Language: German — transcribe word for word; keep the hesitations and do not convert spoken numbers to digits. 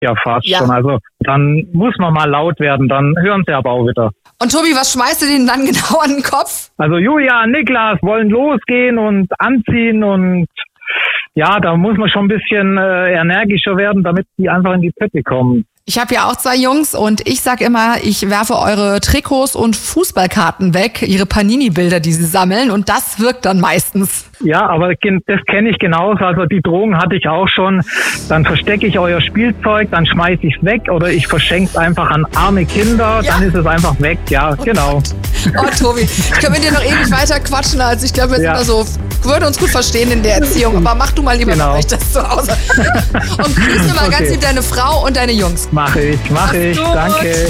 ja fast Ja. schon. Also dann muss man mal laut werden, dann hören sie aber auch wieder. Und Tobi, was schmeißt du denen dann genau an den Kopf? Also Julia, Niklas wollen losgehen und anziehen und ja, da muss man schon ein bisschen äh, energischer werden, damit die einfach in die Pötte kommen. Ich habe ja auch zwei Jungs und ich sag immer, ich werfe eure Trikots und Fußballkarten weg, ihre Panini-Bilder, die sie sammeln, und das wirkt dann meistens. Ja, aber das kenne ich genauso. Also die Drohung hatte ich auch schon. Dann verstecke ich euer Spielzeug, dann schmeiße ich es weg oder ich verschenke es einfach an arme Kinder, Ja. dann ist es einfach weg. Ja, Oh genau. Gott. Oh Tobi, ich kann mit dir noch ewig weiter quatschen, als ich glaube, wir sind Ja. da so, würde uns gut verstehen in der Erziehung, aber mach du mal lieber Genau. bei euch das zu Hause. Und grüße mal ganz Okay. lieb deine Frau und deine Jungs. Mache ich, mache ich. Mach's gut. Danke.